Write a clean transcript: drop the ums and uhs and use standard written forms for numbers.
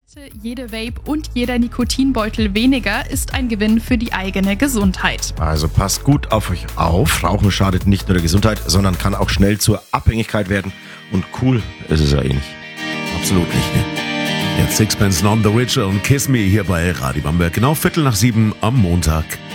Jede Vape und jeder Nikotinbeutel weniger ist ein Gewinn für die eigene Gesundheit. Also passt gut auf euch auf. Rauchen schadet nicht nur der Gesundheit, sondern kann auch schnell zur Abhängigkeit werden. Und cool ist es ja eh nicht. Absolut nicht, ne? Jetzt Sixpence None the Richer und Kiss Me hier bei Radio Bamberg. Genau 6:15 am Montag.